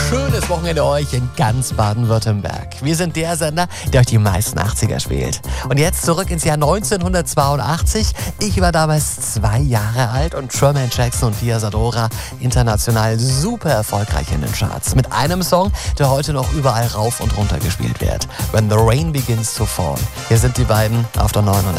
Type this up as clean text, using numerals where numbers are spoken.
schönes Wochenende euch in ganz Baden-Württemberg. Wir sind der Sender, der euch die meisten 80er spielt. Und jetzt zurück ins Jahr 1982. Ich war damals 2 Jahre alt und Sherman Jackson und Pia Zadora international super erfolgreich in den Charts. Mit einem Song, der heute noch überall rauf und runter gespielt wird. When the Rain Begins to Fall. Hier sind die beiden auf der 9.